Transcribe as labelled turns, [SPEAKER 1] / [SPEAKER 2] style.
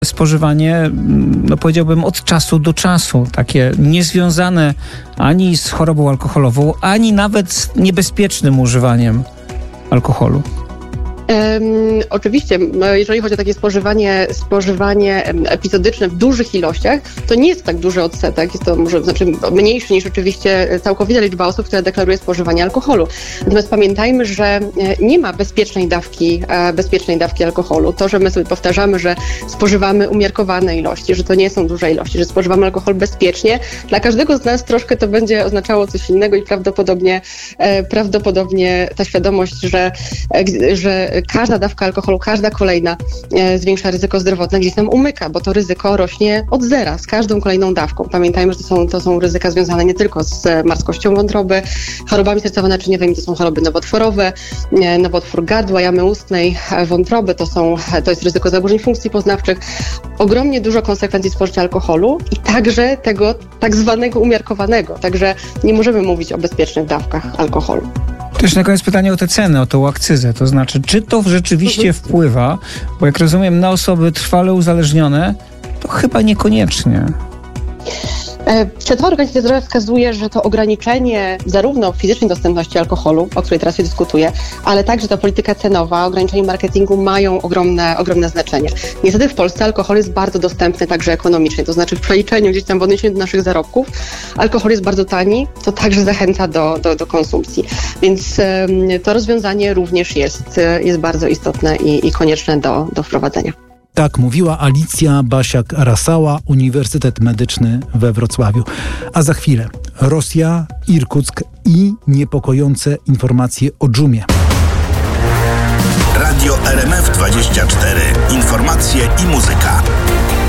[SPEAKER 1] Spożywanie, powiedziałbym, od czasu do czasu, takie niezwiązane ani z chorobą alkoholową, ani nawet z niebezpiecznym używaniem alkoholu.
[SPEAKER 2] Oczywiście, jeżeli chodzi o takie spożywanie epizodyczne w dużych ilościach, to nie jest tak duży odsetek, jest to może mniejszy niż oczywiście całkowita liczba osób, która deklaruje spożywanie alkoholu. Natomiast pamiętajmy, że nie ma bezpiecznej dawki alkoholu. To, że my sobie powtarzamy, że spożywamy umiarkowane ilości, że to nie są duże ilości, że spożywamy alkohol bezpiecznie, dla każdego z nas troszkę to będzie oznaczało coś innego i prawdopodobnie ta świadomość, że każda dawka alkoholu, każda kolejna zwiększa ryzyko zdrowotne, gdzieś tam umyka, bo to ryzyko rośnie od zera z każdą kolejną dawką. Pamiętajmy, że to są ryzyka związane nie tylko z marskością wątroby, chorobami sercowo-naczyniowymi, to są choroby nowotworowe, nowotwór gardła, jamy ustnej, wątroby, to jest ryzyko zaburzeń funkcji poznawczych. Ogromnie dużo konsekwencji spożycia alkoholu i także tego tak zwanego umiarkowanego. Także nie możemy mówić o bezpiecznych dawkach alkoholu.
[SPEAKER 1] Też na koniec pytanie o te ceny, o tą akcyzę. To znaczy, czy to rzeczywiście wpływa? Bo jak rozumiem, na osoby trwale uzależnione, to chyba niekoniecznie.
[SPEAKER 2] Światowa Organizacja Zdrowia wskazuje, że to ograniczenie zarówno fizycznej dostępności alkoholu, o której teraz się dyskutuje, ale także ta polityka cenowa, ograniczenie marketingu mają ogromne znaczenie. Niestety w Polsce alkohol jest bardzo dostępny także ekonomicznie, to znaczy w przeliczeniu gdzieś tam w odniesieniu do naszych zarobków alkohol jest bardzo tani, to także zachęca do konsumpcji. Więc to rozwiązanie również jest bardzo istotne i konieczne do wprowadzenia.
[SPEAKER 3] Tak mówiła Alicja Basiak-Rasała, Uniwersytet Medyczny we Wrocławiu. A za chwilę Rosja, Irkuck i niepokojące informacje o dżumie.
[SPEAKER 4] Radio RMF24. Informacje i muzyka.